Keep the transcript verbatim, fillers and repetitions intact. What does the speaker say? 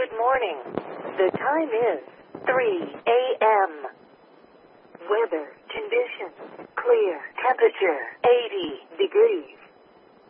Good morning. The time is three a.m. Weather conditions clear. Temperature eighty degrees.